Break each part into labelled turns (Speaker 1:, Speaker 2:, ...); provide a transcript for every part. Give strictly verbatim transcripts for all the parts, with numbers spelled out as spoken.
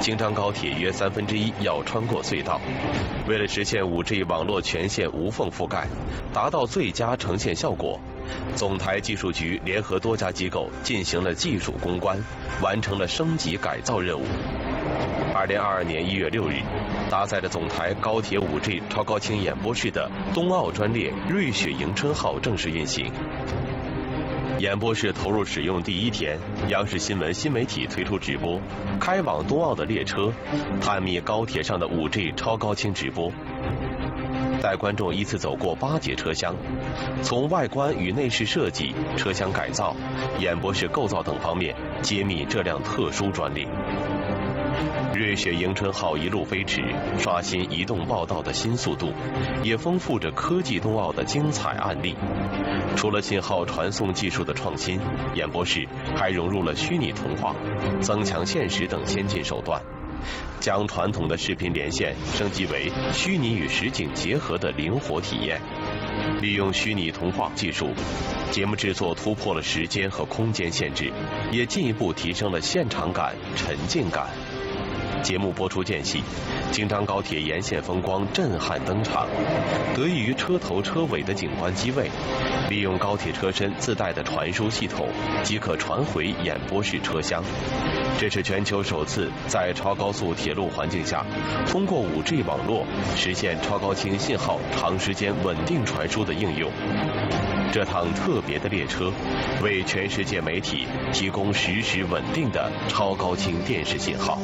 Speaker 1: 京张高铁约三分之一要穿过隧道。为了实现 五 G 网络全线无缝覆盖，达到最佳呈现效果，总台技术局联合多家机构进行了技术攻关，完成了升级改造任务。二零二二年一月六日，搭载着总台高铁 五 G 超高清演播室的冬奥专列瑞雪迎春号正式运行。演播室投入使用第一天，央视新闻新媒体推出直播，开往冬奥的列车，探秘高铁上的 五 G 超高清直播。带观众依次走过八节车厢，从外观与内饰设计、车厢改造、演播室构造等方面揭秘这辆特殊专列。瑞雪迎春号一路飞驰，刷新移动报道的新速度，也丰富着科技冬奥的精彩案例。除了信号传送技术的创新，演播室还融入了虚拟童话、增强现实等先进手段，将传统的视频连线升级为虚拟与实景结合的灵活体验。利用虚拟童话技术，节目制作突破了时间和空间限制，也进一步提升了现场感、沉浸感。节目播出间隙，京张高铁沿线风光震撼登场。得益于车头车尾的景观机位，利用高铁车身自带的传输系统，即可传回演播室车厢。这是全球首次在超高速铁路环境下，通过 五 G 网络实现超高清信号长时间稳定传输的应用。这趟特别的列车，为全世界媒体提供实时稳定的超高清电视信号。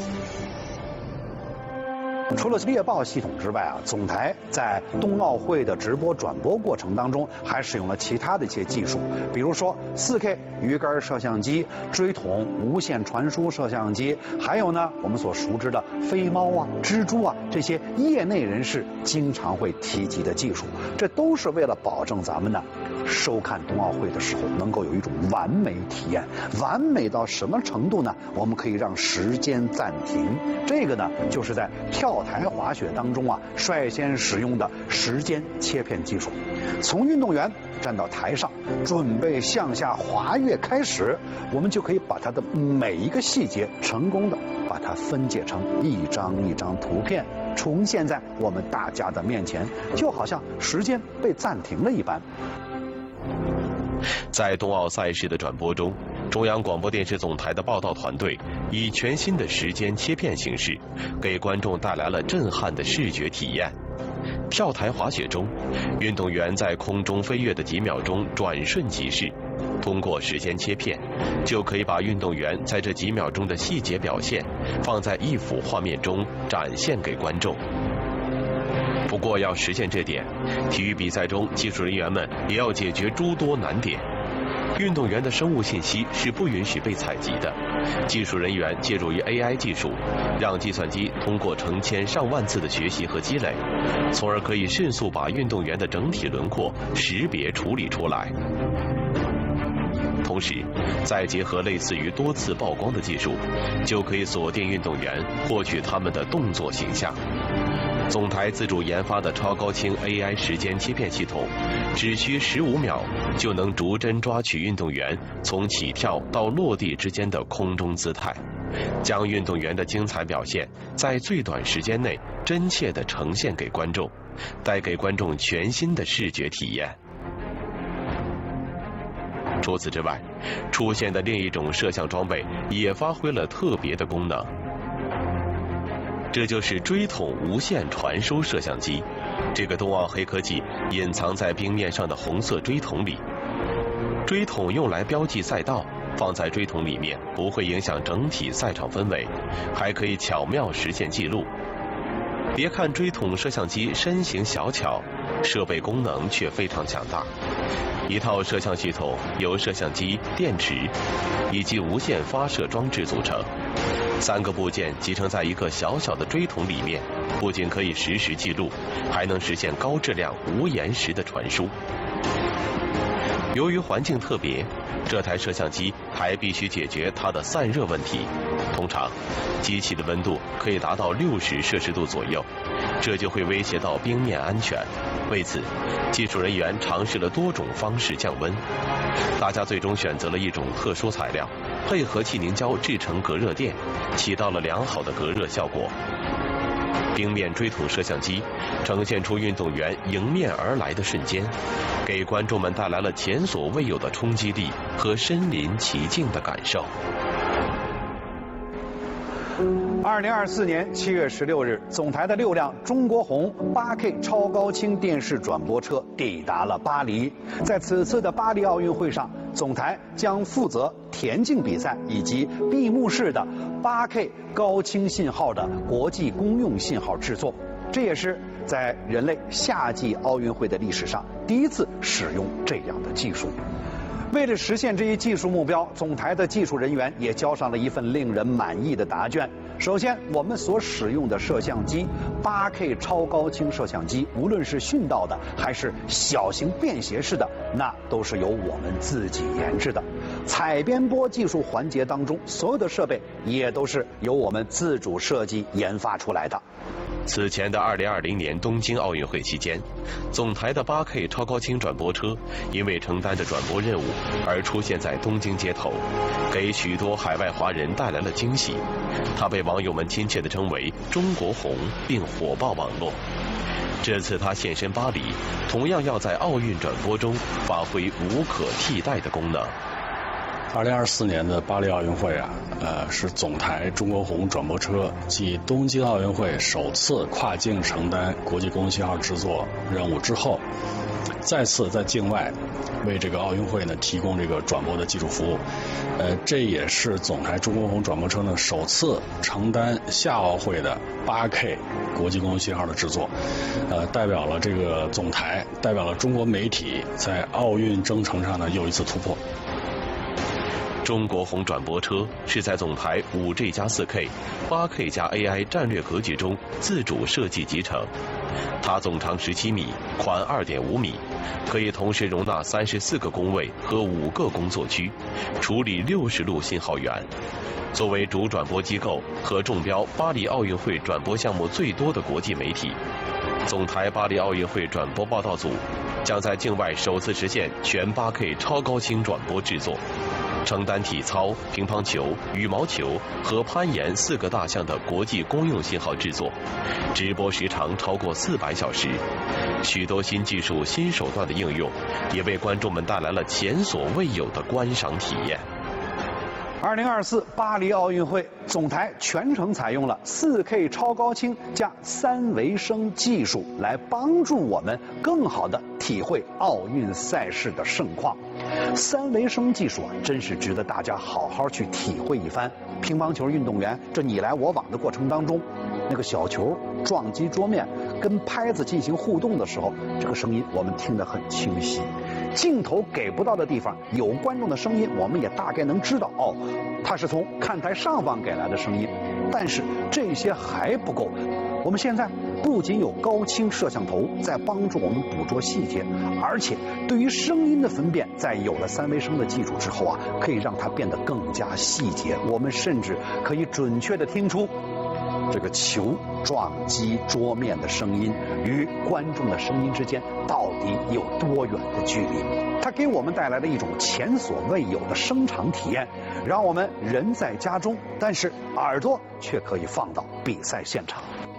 Speaker 2: 除了猎豹系统之外啊，总台在冬奥会的直播转播过程当中，还使用了其他的一些技术，比如说 四 K 鱼竿摄像机、锥筒无线传输摄像机，还有呢我们所熟知的飞猫啊、蜘蛛啊这些业内人士经常会提及的技术，这都是为了保证咱们呢收看冬奥会的时候能够有一种完美体验。完美到什么程度呢？我们可以让时间暂停，这个呢就是在跳台滑雪当中啊率先使用的时间切片技术。从运动员站到台上准备向下滑跃开始，我们就可以把它的每一个细节成功的把它分解成一张一张图片，重现在我们大家的面前，就好像时间被暂停了一般。
Speaker 1: 在冬奥赛事的转播中，中央广播电视总台的报道团队以全新的时间切片形式，给观众带来了震撼的视觉体验。跳台滑雪中，运动员在空中飞跃的几秒钟转瞬即逝，通过时间切片，就可以把运动员在这几秒钟的细节表现放在一幅画面中展现给观众。不过要实现这点，体育比赛中技术人员们也要解决诸多难点。运动员的生物信息是不允许被采集的，技术人员借助于 A I 技术，让计算机通过成千上万次的学习和积累，从而可以迅速把运动员的整体轮廓识别处理出来。同时，再结合类似于多次曝光的技术，就可以锁定运动员，获取他们的动作形象。总台自主研发的超高清 A I 时间切片系统，只需十五秒就能逐帧抓取运动员从起跳到落地之间的空中姿态，将运动员的精彩表现在最短时间内真切地呈现给观众，带给观众全新的视觉体验。除此之外，出现的另一种摄像装备也发挥了特别的功能。这就是锥筒无线传输摄像机。这个冬奥黑科技隐藏在冰面上的红色锥筒里。锥筒用来标记赛道，放在锥筒里面不会影响整体赛场氛围，还可以巧妙实现记录。别看锥筒摄像机身形小巧，设备功能却非常强大。一套摄像系统由摄像机、电池以及无线发射装置组成。三个部件集成在一个小小的锥筒里面，不仅可以实时记录，还能实现高质量无延时的传输。由于环境特别，这台摄像机还必须解决它的散热问题。通常，机器的温度可以达到六十摄氏度左右，这就会威胁到冰面安全。为此，技术人员尝试了多种方式降温。大家最终选择了一种特殊材料， 配合气凝胶制成隔热垫，起到了良好的隔热效果。冰面锥筒摄像机呈现出运动员迎面而来的瞬间，给观众们带来了前所未有的冲击力和身临其境的感受。
Speaker 2: 二零二四年七月十六日，总台的六辆中国红 八 K 超高清电视转播车抵达了巴黎。在此次的巴黎奥运会上，总台将负责田径比赛以及闭幕式的 八 K 高清信号的国际公用信号制作。这也是在人类夏季奥运会的历史上第一次使用这样的技术。为了实现这一技术目标，总台的技术人员也交上了一份令人满意的答卷。首先，我们所使用的摄像机 八 K 超高清摄像机，无论是殉道的还是小型便携式的，那都是由我们自己研制的。采编播技术环节当中，所有的设备也都是由我们自主设计研发出来的。
Speaker 1: 此前的二零二零年东京奥运会期间，总台的 八 K 超高清转播车因为承担着转播任务而出现在东京街头，给许多海外华人带来了惊喜。它被网友们亲切地称为“中国红”，并火爆网络。这次他现身巴黎，同样要在奥运转播中发挥无可替代的功能。
Speaker 3: 二零二四年的巴黎奥运会啊，呃，是总台中国红转播车继东京奥运会首次跨境承担国际公用信号制作任务之后，再次在境外为这个奥运会呢提供这个转播的技术服务。呃，这也是总台中国红转播车呢首次承担夏奥会的 八 K 国际公用信号的制作，呃，代表了这个总台，代表了中国媒体在奥运征程上的又一次突破。
Speaker 1: 中国红转播车是在总台 五 G 加 四 K、八 K 加 A I 战略格局中自主设计集成。它总长十七米，宽 二点五米，可以同时容纳三十四个工位和五个工作区，处理六十路信号源。作为主转播机构和中标巴黎奥运会转播项目最多的国际媒体，总台巴黎奥运会转播报道组将在境外首次实现全 八 K 超高清转播制作。承担体操、乒乓球、羽毛球和攀岩四个大项的国际公用信号制作，直播时长超过四百小时。许多新技术、新手段的应用，也为观众们带来了前所未有的观赏体验。
Speaker 2: 二零二四巴黎奥运会总台全程采用了 四 K 超高清加三维声技术，来帮助我们更好地体会奥运赛事的盛况。三维声技术啊，真是值得大家好好去体会一番。乒乓球运动员这你来我往的过程当中，那个小球撞击桌面，跟拍子进行互动的时候，这个声音我们听得很清晰。镜头给不到的地方，有观众的声音，我们也大概能知道哦，它是从看台上方给来的声音。但是这些还不够，我们现在不仅有高清摄像头在帮助我们捕捉细节，而且对于声音的分辨，在有了三维声的技术之后啊，可以让它变得更加细节。我们甚至可以准确地听出这个球撞击桌面的声音与观众的声音之间到底有多远的距离。它给我们带来了一种前所未有的声场体验，让我们人在家中，但是耳朵却可以放到比赛现场。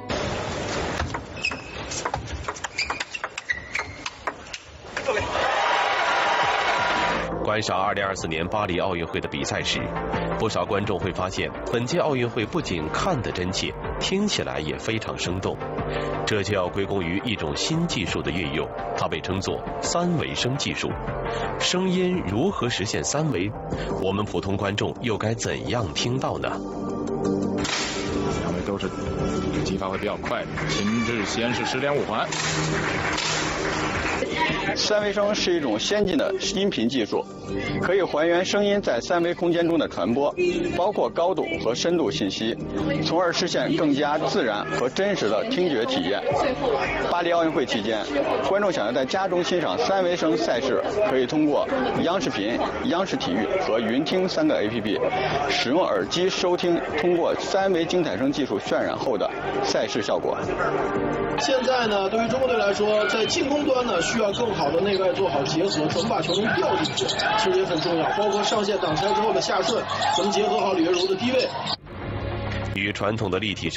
Speaker 1: 观赏二零二四年巴黎奥运会的比赛时，不少观众会发现，本届奥运会不仅看得真切，听起来也非常生动。这就要归功于一种新技术的运用，它被称作三维声技术。声音如何实现三维？我们普通观众又该怎样听到呢？
Speaker 4: 两位都是击发会比较快，秦志先是十点五环。
Speaker 5: 三维声是一种先进的音频技术，可以还原声音在三维空间中的传播，包括高度和深度信息，从而实现更加自然和真实的听觉体验。巴黎奥运会期间，观众想要在家中欣赏三维声赛事，可以通过央视频、央视体育和云听三个 A P P， 使用耳机收听通过三维精彩声技术术渲染后的赛事效果。
Speaker 6: 现在呢，对于中国队来说，在进攻端呢，需要更好的内外做好结合，怎么把球能调进去，其实也很重要。包括上线挡拆之后的下顺，怎么结合好李月如的低位。
Speaker 1: 与传统的立体